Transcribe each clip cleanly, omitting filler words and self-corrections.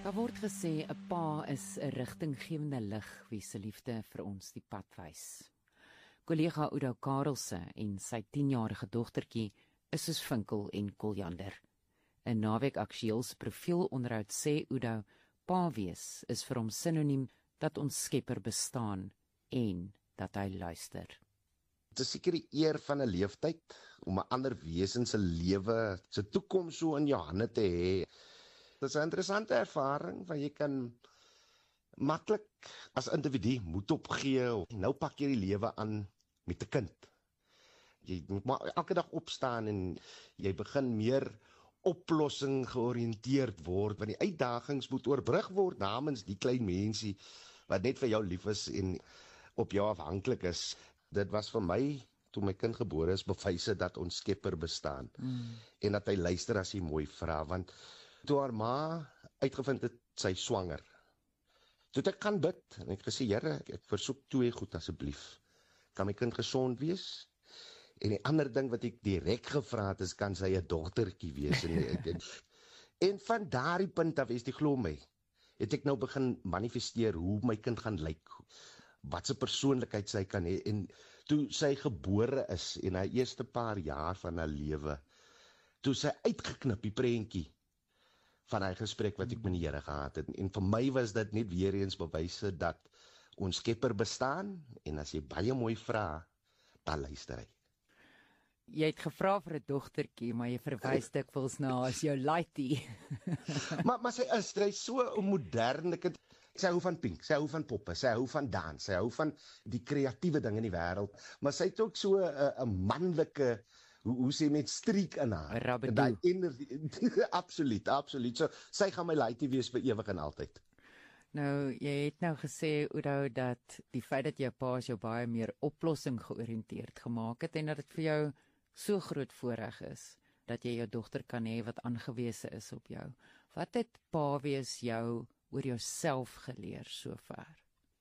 Daar word gesê 'n pa is 'n rigtinggewende lig wie se liefde vir ons die pad wys. Kollega Oudo Karelse en sy 10-jarige dogtertjie is soos Vinkel en Koljander. 'n Naweek Aktueel se profielonderhoud sê Oudo, pa wees is vir hom sinoniem dat ons Skepper bestaan en dat hy luister. Dit is seker die eer van 'n leeftyd om 'n ander wesen se lewe, se toekoms so in jou hande te hê. Dit is 'n interessante ervaring waar jy kan maklik as individu moed opgee. Nou pak jy die lewe aan met 'n kind. Jy moet maar elke dag opstaan en jy begin meer oplossing georiënteerd word, want die uitdagings moet oorbrug word namens die klein mensie wat net vir jou lief is en op jou afhanklik is. Dit was vir my, toe my kind gebore is, bewyse dat ons Skepper bestaan. En dat hy luister as hy mooi vra, want toe haar ma uitgevind het sy swanger, toe het ek gaan bid en ek gesê, Here, ek versoek 2 goed asseblief. Kan my kind gesond wees? En die ander ding wat ek direk gevra het is, kan sy 'n dogtertjie wees? En van daardie punt af, is die glo my, het ek nou begin manifesteer hoe my kind gaan lyk, wat se persoonlikheid sy kan hê. En toe sy gebore is en haar eerste paar jaar van haar lewe, toe sy uitgeknip die prentjie van hy gesprek wat ek met die Here gehad het. En vir my was dit net weer eens bewyse dat ons Skepper bestaan, en as jy baie mooi vra, dan luister hy. Jy het gevra vir 'n dogtertjie, maar jy verwys dikwels na as jou laaitie. maar sy is so 'n moderne kind. Sy hou van pink, sy hou van poppe, sy hou van dans, sy hou van die kreatiewe ding in die wêreld, maar sy het ook so 'n manlike, hoe sê met streek in haar. Rabbedoo. Absoluut. So, sy gaan my laaitie wees vir ewig en altyd. Nou, jy het nou gesê, Oudo, dat die feit dat jou pa jou baie meer oplossing georiënteerd gemaak het en dat dit vir jou so groot voorreg is dat jy jou dogter kan hê wat aangewese is op jou. Wat het pa wees jou oor jouself geleer sover?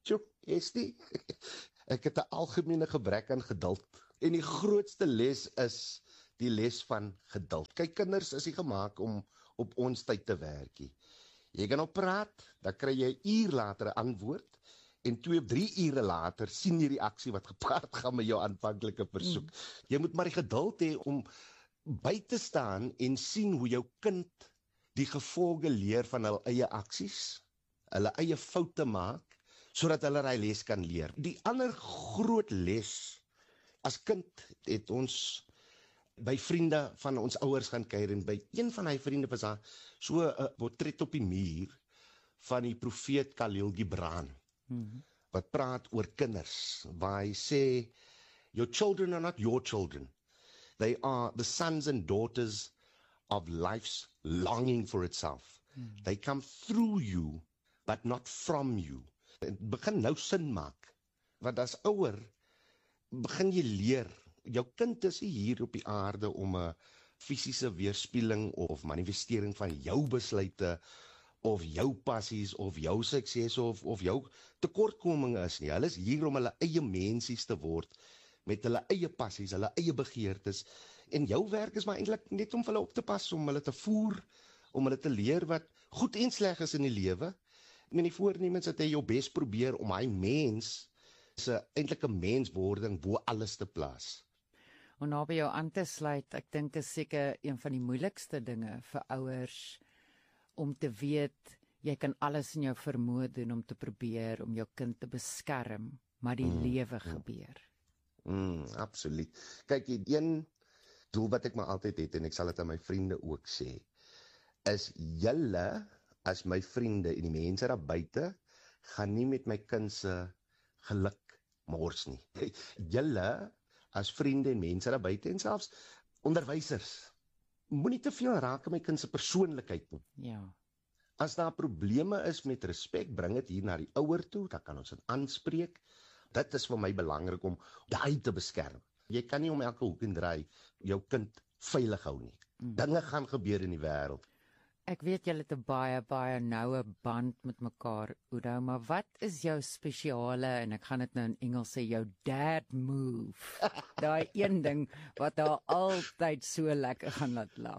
Ek het 'n algemene gebrek aan geduld. En die grootste les is die les van geduld. Kyk, kinders is nie gemaak om op ons tyd te werk nie. Jy kan op praat, dan kry jy 'n uur later 'n antwoord, en 2 of 3 ure later sien jy die aksie wat gepaard gaan met jou aanvanklike versoek. Jy moet maar die geduld hê om by te staan en sien hoe jou kind die gevolge leer van hulle eie aksies, hulle eie foute maak, sodat hulle daai les kan leer. Die ander groot les, as kind het ons by vriende van ons ouers gaan kuier, en by een van hy vriende was daar so 'n portret op die muur van die profeet Khalil Gibran, wat praat oor kinders, waar hy sê, your children are not your children. They are the sons and daughters of life's longing for itself. They come through you, but not from you. Het begin nou sin maak, want as ouer, begin jy leer, jou kind is nie hier op die aarde om 'n fisiese weerspieëling of manifestering van jou besluite, of jou passies, of jou sukses, of jou tekortkominge is nie. Hulle is hier om hulle eie mensies te word, met hulle eie passies, hulle eie begeertes, en jou werk is maar eintlik net om hulle op te pas, om hulle te voer, om hulle te leer wat goed en sleg is in die lewe. Met die voornemens dat jy jou bes probeer om hy mens se eintlike menswording bo alles te plaas. Om naby jou aan te sluit, ek dink is seker een van die moeilikste dinge vir ouers, om te weet, jy kan alles in jou vermoë doen om te probeer, om jou kind te beskerm, maar die lewe gebeur. Absoluut. Kyk, die een doel wat ek maar altyd het, en ek sal dit aan my vriende ook sê, is julle, as my vriende en die mense daar buite, gaan nie met my kind se geluk mors nie. Julle, as vriende en mense daar buite, en selfs onderwysers, moenie te veel raak aan my kind se persoonlikheid nie. Ja. As daar probleme is met respek, bring dit hier na die ouer toe, dan kan ons dit aanspreek. Dit is vir my belangrik om daai te beskerm. Jy kan nie om elke hoek en draai jou kind veilig hou nie. Dinge gaan gebeur in die wêreld. Ek weet julle het 'n baie noue band met mekaar, Oudo, maar wat is jou spesiale, en ek gaan dit nou in Engels sê, jou dad move? Daai een ding wat haar altyd so lekker gaan laat lag.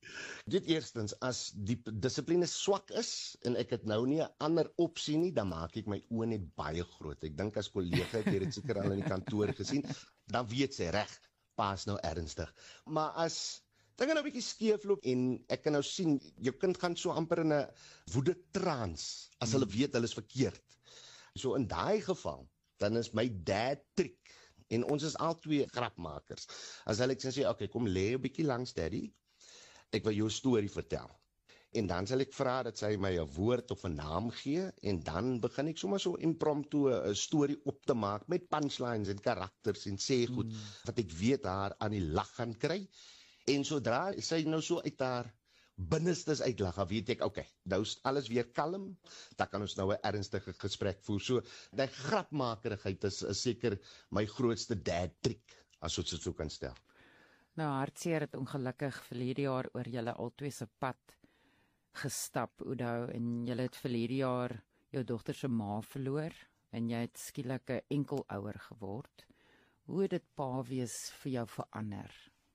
Dit eerstens, as die dissipline swak is en ek het nou nie 'n ander opsie nie, dan maak ek my oë net baie groot. Ek dink as kollega, jy het dit seker al in die kantoor gesien, dan weet sy reg, pa is nou ernstig. Maar as dinge nou 'n bietjie skeefloop en ek kan nou sien, jou kind gaan so amper in 'n woede trance as hulle weet hulle is verkeerd. So in daai geval, dan is my dad trick, en ons is al twee grapmakers. As hulle sê, okay, kom lê 'n bietjie langs daddy, ek wil jou 'n storie vertel. En dan sal ek vra dat sy my 'n woord of 'n naam gee, en dan begin ek sommer so impromptu 'n storie op te maak met punchlines en karakters en sê goed, wat ek weet haar aan die lag gaan kry. En sodra sy nou so uit haar binnestes uitlag, dan weet ek, okay, nou is alles weer kalm, dan kan ons nou 'n ernstige gesprek voer. So, die grapmakerigheid is seker my grootste dad trick, as ons dit so kan stel. Nou, hartseer het ongelukkig verlede jaar oor julle albei se pad gestap, Oudo, en julle het verlede jaar jou dogter se ma verloor, en jy het skielik 'n enkelouer geword. Hoe het dit pa wees vir jou verander?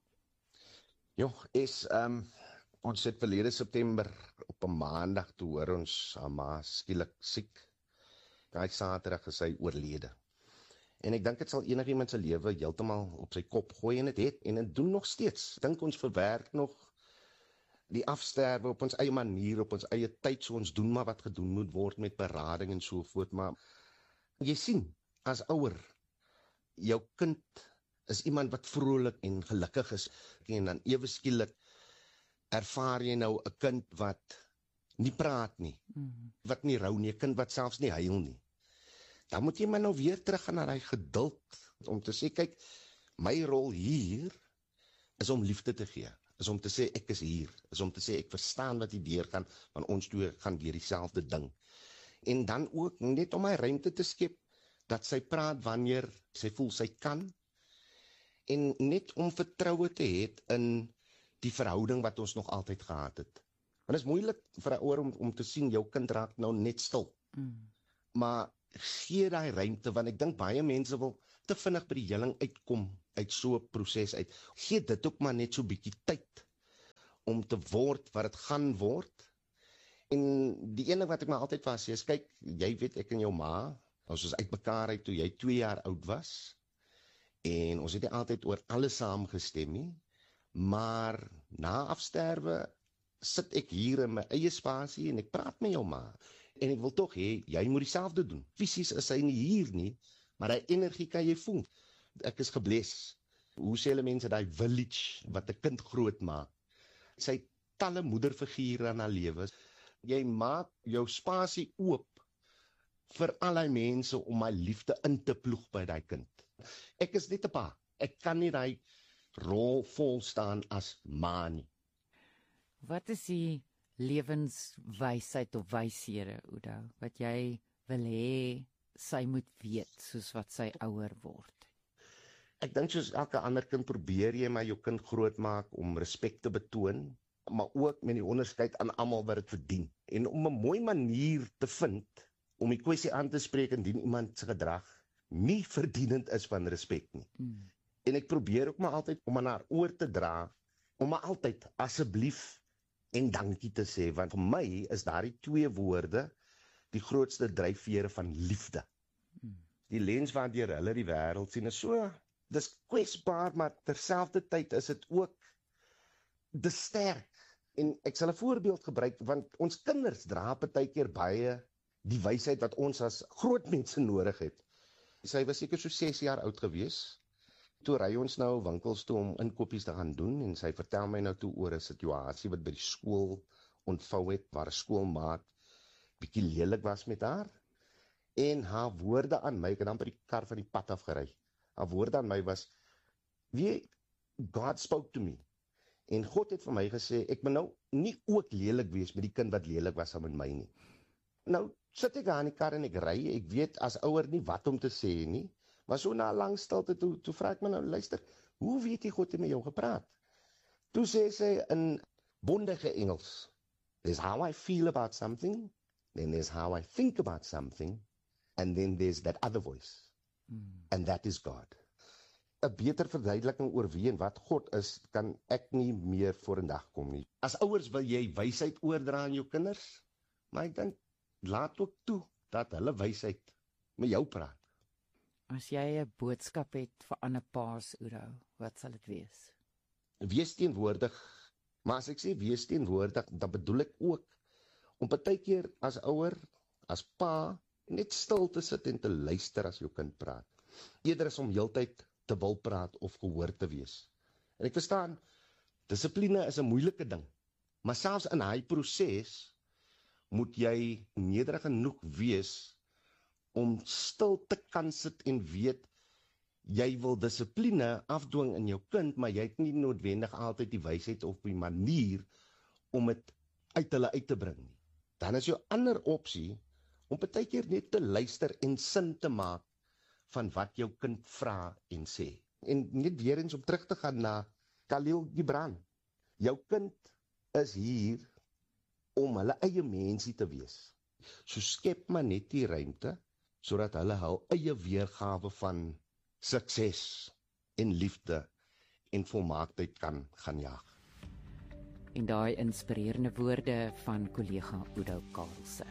Ons het verlede September op 'n maandag toe hoor ons haar ma skielik siek. Daai Saterdag is sy oorlede. En ek dink dit sal enigiemand se lewe heeltemal op sy kop gooi, en dit doen nog steeds. Dink ons verwerk nog die afsterwe op ons eie manier, op ons eie tyd, so ons doen maar wat gedoen moet word met berading en so voort. Maar jy sien, as ouer, jou kind is iemand wat vrolik en gelukkig is, en dan ewe skielik ervaar jy nou 'n kind wat nie praat nie, wat nie rou nie, 'n kind wat selfs nie huil nie. Dan moet jy maar nou weer terug gaan na daai geduld, om te sê, kyk, my rol hier is om liefde te gee, is om te sê, ek is hier, is om te sê, ek verstaan wat die deur gaan, want ons twee gaan deur dieselfde ding. En dan ook net om my ruimte te skep, dat sy praat wanneer sy voel sy kan, en net om vertroue te hê in die verhouding wat ons nog altyd gehad het. Want dit is moeilik vir 'n ouer om te sien, jou kind raak nou net stil. Maar gee daai ruimte, want ek dink baie mense wil te vinnig by die heling uitkom, uit so 'n proses uit. Gee dit ook maar net so bietjie tyd, om te word wat dit gaan word. En die ene wat ek maar altyd vir haar sê is, kyk, jy weet, ek en jou ma, ons is uit mekaar uit toe jy 2 jaar oud was, en ons het nie altyd oor alles saamgestem nie, maar na afsterwe sit ek hier in my eie spasie en ek praat met jou ma, en ek wil tog hê, jy moet dieselfde doen. Fisies is sy nie hier nie, maar die energie kan jy voel. Ek is gebless. Hoe sê hulle mense, die village wat 'n kind groot maak. Sy talle moederfigure in haar lewe. Jy maak jou spasie oop vir al die mense om my liefde in te ploeg by die kind. Ek is net 'n pa. Ek kan nie die rol vol staan as ma nie. Wat is die lewenswysheid of wyshede, Oudo, wat jy wil hê sy moet weet, soos wat sy ouer word? Ek dink soos elke ander kind probeer jy maar jou kind grootmaak om respek te betoon, maar ook met die onderskeid aan almal wat dit verdien. En om 'n mooi manier te vind om die kwessie aan te spreek indien iemand se gedrag nie verdienend is van respek nie. En ek probeer ook maar altyd om aan haar oor te dra, om maar altyd asseblief en dankie te sê, want vir my is daardie 2 woorde die grootste dryfvere van liefde. Die lens waardeur hulle die wêreld sien is so, dis kwesbaar, maar terselfdertyd is dit ook dis sterk. En ek sal 'n voorbeeld gebruik, want ons kinders dra partykeer baie die wysheid wat ons as groot mense nodig het. Sy was seker so 6 jaar oud gewees. Toe ry ons nou winkels toe om inkopies te gaan doen, en sy vertel my nou toe oor 'n situasie wat by die skool ontvou het, waar 'n skoolmaat bietjie lelik was met haar, en haar woorde aan my, ek het dan by die kar van die pad afgery, haar woorde aan my was, God spoke to me, en God het vir my gesê, ek moet nou nie ook lelik wees met die kind wat lelik was aan my nie. Nou, sit ek daar in die kar en ek ry, ek weet as ouer nie wat om te sê nie, maar so na 'n lang stilte toe vra ek my nou, luister, hoe weet jy God het met jou gepraat? Toe sê sy in bondige Engels, there's how I feel about something, then there's how I think about something, and then there's that other voice, and that is God. 'n beter verduideliking oor wie en wat God is, kan ek nie meer vorendag kom nie. As ouers wil jy wysheid oordra aan jou kinders, maar ek dink, laat ook toe dat hulle wysheid met jou praat. As jy 'n boodskap het vir ander paas, Oudo, wat sal dit wees? Wees teenwoordig, maar as ek sê wees teenwoordig, dan bedoel ek ook om partykeer as ouer, as pa, net stil te sit en te luister as jou kind praat. Eerder as om heeltyd te wil praat of gehoor te wees. En ek verstaan, dissipline is 'n moeilike ding, maar selfs in hy proses moet jy nederig genoeg wees om stil te kan sit en weet, jy wil dissipline afdwing in jou kind, maar jy het nie noodwendig altyd die wysheid of die manier om dit uit hulle uit te bring nie. Dan is jou ander opsie om partykeer net te luister en sin te maak van wat jou kind vra en sê. En net weer eens om terug te gaan na Khalil Gibran. Jou kind is hier om hulle eie mensie te wees. So skep maar net die ruimte, sodat hulle hul eie weergawe van sukses en liefde en volmaaktheid kan gaan jaag. En daai inspirerende woorde van kollega Oudo Karelse.